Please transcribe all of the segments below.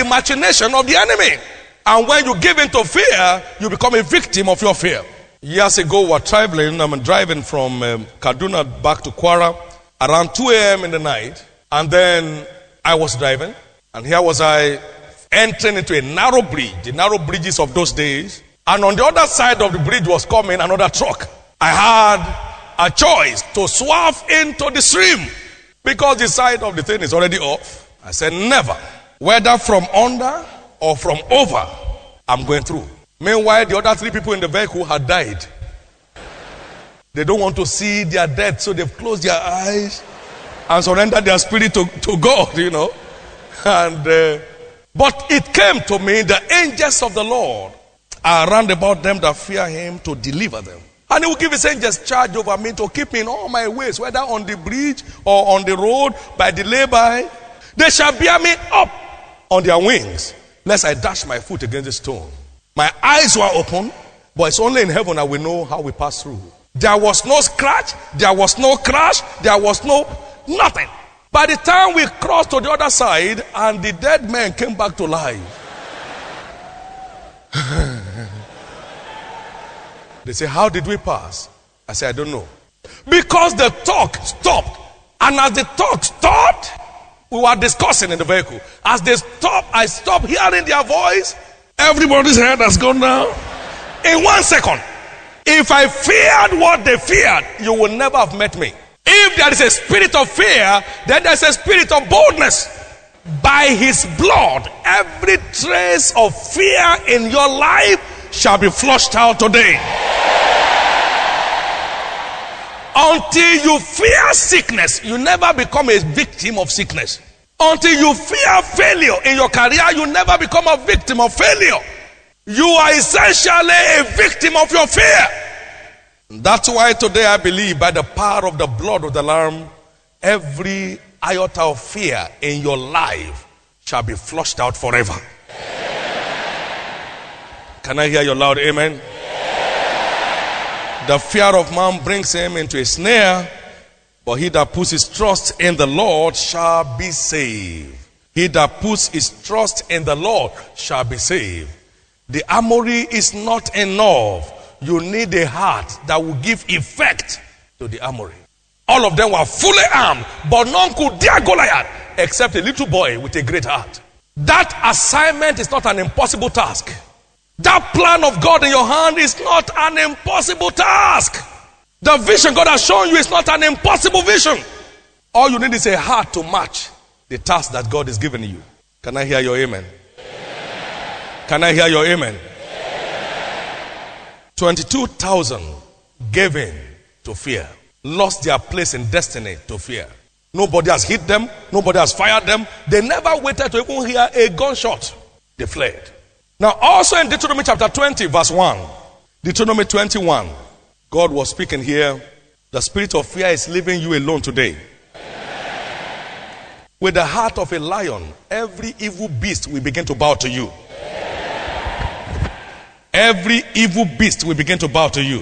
machination of the enemy. And when you give in to fear, you become a victim of your fear. Years ago, we were traveling. I'm driving from Kaduna back to Kwara around 2 a.m. in the night. And then I was driving. And here was I entering into a narrow bridge, the narrow bridges of those days. And on the other side of the bridge was coming another truck. I had a choice to swerve into the stream because the side of the thing is already off. I said, never. Whether from under or from over, I'm going through. Meanwhile, the other 3 people in the vehicle had died. They don't want to see their death, so they've closed their eyes and surrendered their spirit to God, you know. And but it came to me, the angels of the Lord are round about them that fear him to deliver them. And he will give his angels charge over me to keep me in all my ways, whether on the bridge or on the road, by the lay-by. They shall bear me up on their wings, lest I dash my foot against a stone. My eyes were open, but it's only in heaven I will know how we pass through. There was no scratch, there was no crash, there was nothing. By the time we crossed to the other side, and the dead man came back to life. They say, how did we pass? I said, I don't know. Because the talk stopped. And as the talk stopped, we were discussing in the vehicle. As they stopped, I stopped hearing their voice. Everybody's head has gone down. In 1 second. If I feared what they feared, you will never have met me. If there is a spirit of fear, then there's a spirit of boldness. By his blood, every trace of fear in your life shall be flushed out today. Until you fear sickness, you never become a victim of sickness. Until you fear failure in your career, you never become a victim of failure. You are essentially a victim of your fear. That's why today I believe by the power of the blood of the Lamb, every iota of fear in your life shall be flushed out forever. Can I hear your loud amen? The fear of man brings him into a snare, but he that puts his trust in the Lord shall be saved. He that puts his trust in the Lord shall be saved. The armory is not enough. You need a heart that will give effect to the armory. All of them were fully armed, but none could dare Goliath except a little boy with a great heart. That assignment is not an impossible task. That plan of God in your hand is not an impossible task. The vision God has shown you is not an impossible vision. All you need is a heart to match the task that God has given you. Can I hear your amen? Can I hear your amen? 22,000 gave in to fear. Lost their place in destiny to fear. Nobody has hit them. Nobody has fired them. They never waited to even hear a gunshot. They fled. Now also in Deuteronomy chapter 20 verse 1. Deuteronomy 21. God was speaking here. The spirit of fear is leaving you alone today. With the heart of a lion, every evil beast will begin to bow to you. Every evil beast will begin to bow to you.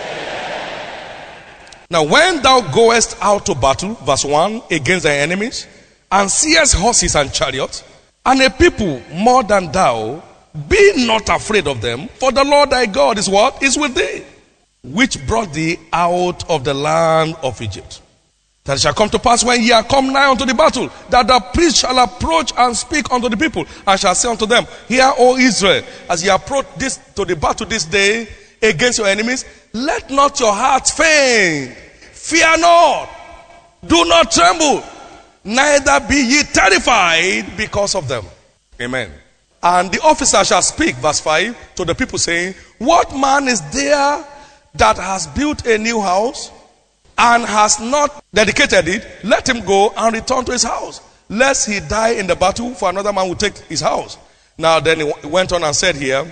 Now when thou goest out to battle, verse 1, against thy enemies, and seest horses and chariots, and a people more than thou, be not afraid of them, for the Lord thy God is what? Is with thee, which brought thee out of the land of Egypt. That it shall come to pass when ye are come nigh unto the battle, that the priest shall approach and speak unto the people, and shall say unto them, Hear, O Israel, as ye approach this to the battle this day against your enemies, let not your hearts faint. Fear not. Do not tremble. Neither be ye terrified because of them. Amen. And the officer shall speak, verse 5, to the people saying, What man is there that has built a new house and has not dedicated it? Let him go and return to his house, lest he die in the battle, for another man will take his house. Now then he went on and said here,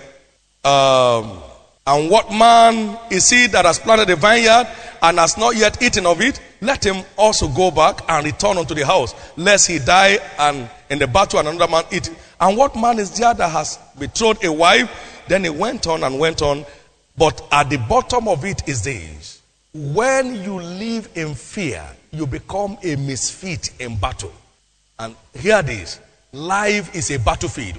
and what man is he that has planted a vineyard and has not yet eaten of it? Let him also go back and return unto the house, lest he die and in the battle and another man eat it. And what man is there that has betrothed a wife? Then he went on and went on. But at the bottom of it is this: when you live in fear, you become a misfit in battle. And hear this: life is a battlefield.